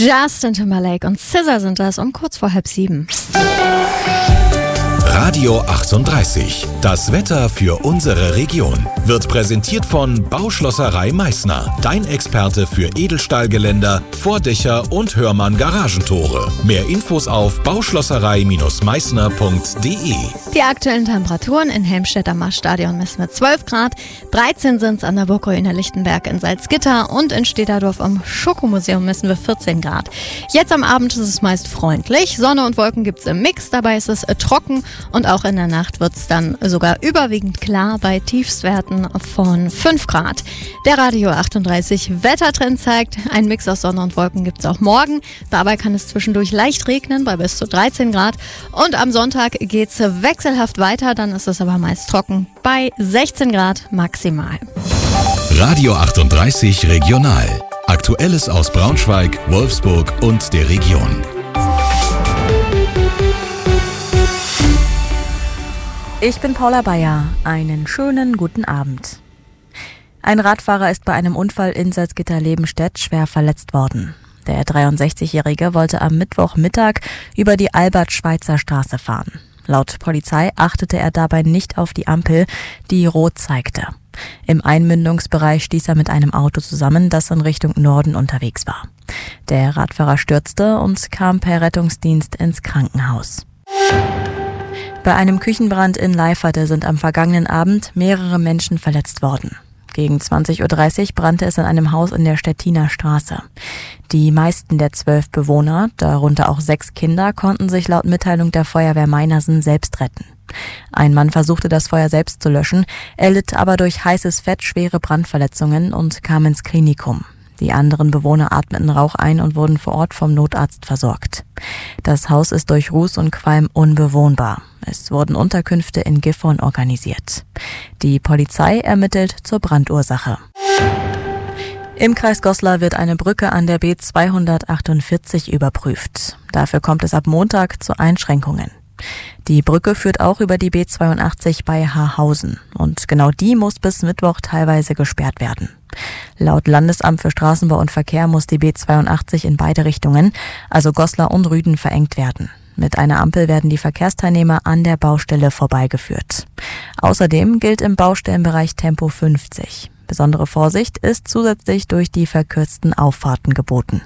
Justin Timberlake und SZA sind das um kurz vor 6:30. Radio 38. Das Wetter für unsere Region wird präsentiert von Bauschlosserei Meißner. Dein Experte für Edelstahlgeländer, Vordächer und Hörmann Garagentore. Mehr Infos auf bauschlosserei-meißner.de. Die aktuellen Temperaturen in Helmstedt am Marststadion messen wir 12 Grad. 13 sind es an der Burgruine Lichtenberg in Salzgitter und in Stederdorf am Schokomuseum messen wir 14 Grad. Jetzt am Abend ist es meist freundlich. Sonne und Wolken gibt es im Mix. Dabei ist es trocken. Und auch in der Nacht wird es dann sogar überwiegend klar bei Tiefstwerten von 5 Grad. Der Radio 38 Wettertrend zeigt, ein Mix aus Sonne und Wolken gibt es auch morgen. Dabei kann es zwischendurch leicht regnen bei bis zu 13 Grad. Und am Sonntag geht es wechselhaft weiter, dann ist es aber meist trocken bei 16 Grad maximal. Radio 38 Regional. Aktuelles aus Braunschweig, Wolfsburg und der Region. Ich bin Paula Bayer. Einen schönen guten Abend. Ein Radfahrer ist bei einem Unfall in Salzgitter-Lebenstedt schwer verletzt worden. Der 63-Jährige wollte am Mittwochmittag über die Albert-Schweitzer-Straße fahren. Laut Polizei achtete er dabei nicht auf die Ampel, die rot zeigte. Im Einmündungsbereich stieß er mit einem Auto zusammen, das in Richtung Norden unterwegs war. Der Radfahrer stürzte und kam per Rettungsdienst ins Krankenhaus. Bei einem Küchenbrand in Leiferte sind am vergangenen Abend mehrere Menschen verletzt worden. Gegen 20:30 Uhr brannte es in einem Haus in der Stettiner Straße. Die meisten der 12 Bewohner, darunter auch 6 Kinder, konnten sich laut Mitteilung der Feuerwehr Meinersen selbst retten. Ein Mann versuchte das Feuer selbst zu löschen, er litt aber durch heißes Fett schwere Brandverletzungen und kam ins Klinikum. Die anderen Bewohner atmeten Rauch ein und wurden vor Ort vom Notarzt versorgt. Das Haus ist durch Ruß und Qualm unbewohnbar. Es wurden Unterkünfte in Gifhorn organisiert. Die Polizei ermittelt zur Brandursache. Im Kreis Goslar wird eine Brücke an der B248 überprüft. Dafür kommt es ab Montag zu Einschränkungen. Die Brücke führt auch über die B82 bei Haarhausen und genau die muss bis Mittwoch teilweise gesperrt werden. Laut Landesamt für Straßenbau und Verkehr muss die B82 in beide Richtungen, also Goslar und Rüden, verengt werden. Mit einer Ampel werden die Verkehrsteilnehmer an der Baustelle vorbeigeführt. Außerdem gilt im Baustellenbereich Tempo 50. Besondere Vorsicht ist zusätzlich durch die verkürzten Auffahrten geboten.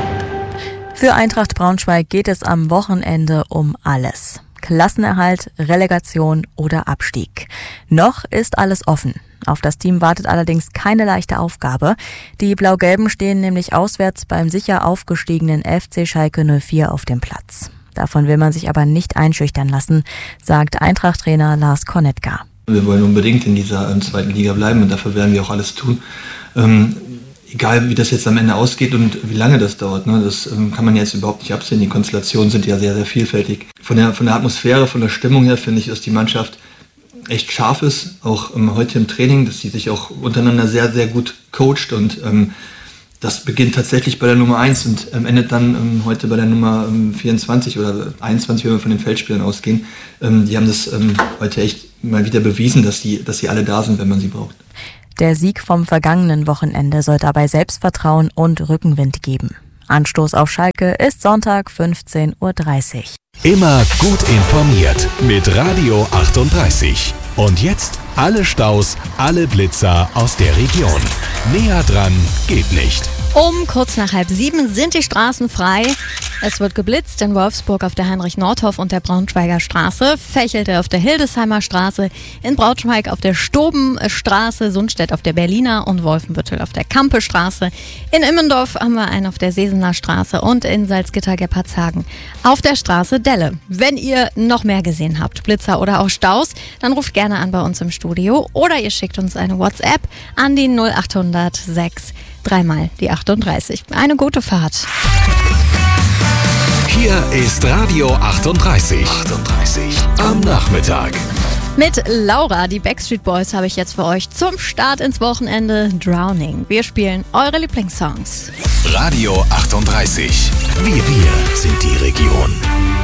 Für Eintracht Braunschweig geht es am Wochenende um alles. Klassenerhalt, Relegation oder Abstieg. Noch ist alles offen. Auf das Team wartet allerdings keine leichte Aufgabe. Die Blau-Gelben stehen nämlich auswärts beim sicher aufgestiegenen FC Schalke 04 auf dem Platz. Davon will man sich aber nicht einschüchtern lassen, sagt Eintracht-Trainer Lars Konetka. Wir wollen unbedingt in dieser zweiten Liga bleiben und dafür werden wir auch alles tun. Egal wie das jetzt am Ende ausgeht und wie lange das dauert, ne, das kann man jetzt überhaupt nicht absehen. Die Konstellationen sind ja sehr, sehr vielfältig. Von der Atmosphäre, von der Stimmung her finde ich, dass die Mannschaft echt scharf ist, auch heute im Training, dass sie sich auch untereinander sehr, sehr gut coacht und das beginnt tatsächlich bei der Nummer 1 und endet dann heute bei der Nummer 24 oder 21, wenn wir von den Feldspielern ausgehen. Die haben das heute echt mal wieder bewiesen, dass sie alle da sind, wenn man sie braucht. Der Sieg vom vergangenen Wochenende soll dabei Selbstvertrauen und Rückenwind geben. Anstoß auf Schalke ist Sonntag 15:30 Uhr. Immer gut informiert mit Radio 38. Und jetzt alle Staus, alle Blitzer aus der Region. Näher dran geht nicht. Um kurz nach 6:30 sind die Straßen frei. Es wird geblitzt in Wolfsburg auf der Heinrich-Nordhoff und der Braunschweiger Straße, Fächelte auf der Hildesheimer Straße, in Braunschweig auf der Stobenstraße, Sundstedt auf der Berliner und Wolfenbüttel auf der Kampestraße. In Immendorf haben wir einen auf der Sesener Straße und in Salzgitter-Gebhardshagen auf der Straße Delle. Wenn ihr noch mehr gesehen habt, Blitzer oder auch Staus, dann ruft gerne an bei uns im Studio oder ihr schickt uns eine WhatsApp an die 0800 6 3 die 38. Eine gute Fahrt. Hier ist Radio 38. Am Nachmittag. Mit Laura, die Backstreet Boys, habe ich jetzt für euch zum Start ins Wochenende Drowning. Wir spielen eure Lieblingssongs. Radio 38. Wir sind die Region.